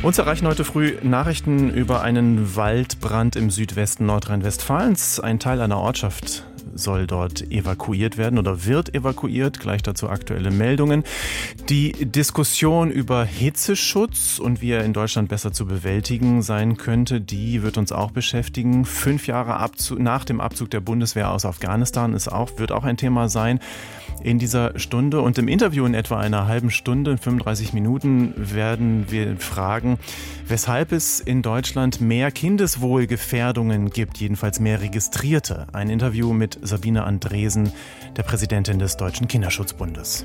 Uns erreichen heute früh Nachrichten über einen Waldbrand im Südwesten Nordrhein-Westfalens. Ein Teil einer Ortschaft soll dort evakuiert werden oder wird evakuiert. Gleich dazu aktuelle Meldungen. Die Diskussion über Hitzeschutz und wie er in Deutschland besser zu bewältigen sein könnte, die wird uns auch beschäftigen. 5 Jahre nach dem Abzug der Bundeswehr aus Afghanistan wird auch ein Thema sein in dieser Stunde. Und im Interview in etwa einer halben Stunde, 35 Minuten, werden wir fragen, weshalb es in Deutschland mehr Kindeswohlgefährdungen gibt, jedenfalls mehr registrierte. Ein Interview mit Sabine Andresen, der Präsidentin des Deutschen Kinderschutzbundes.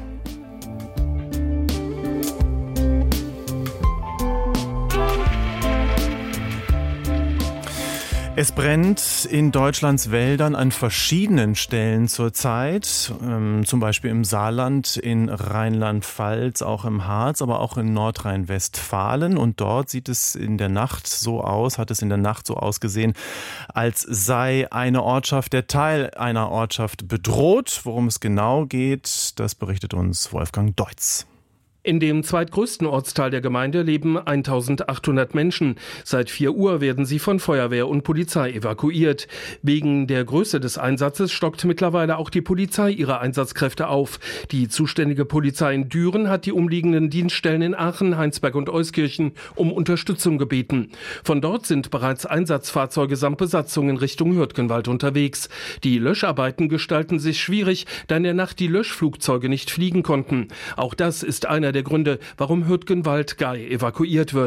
Es brennt in Deutschlands Wäldern an verschiedenen Stellen zurzeit, zum Beispiel im Saarland, in Rheinland-Pfalz, auch im Harz, aber auch in Nordrhein-Westfalen. Und dort hat es in der Nacht so ausgesehen, als sei eine Ortschaft, der Teil einer Ortschaft bedroht. Worum es genau geht, das berichtet uns Wolfgang Deutz. In dem zweitgrößten Ortsteil der Gemeinde leben 1800 Menschen. Seit 4 Uhr werden sie von Feuerwehr und Polizei evakuiert. Wegen der Größe des Einsatzes stockt mittlerweile auch die Polizei ihre Einsatzkräfte auf. Die zuständige Polizei in Düren hat die umliegenden Dienststellen in Aachen, Heinsberg und Euskirchen um Unterstützung gebeten. Von dort sind bereits Einsatzfahrzeuge samt Besatzung in Richtung Hürtgenwald unterwegs. Die Löscharbeiten gestalten sich schwierig, da in der Nacht die Löschflugzeuge nicht fliegen konnten. Auch das ist einer der Gründe, warum Hürtgenwald-Gay evakuiert wird.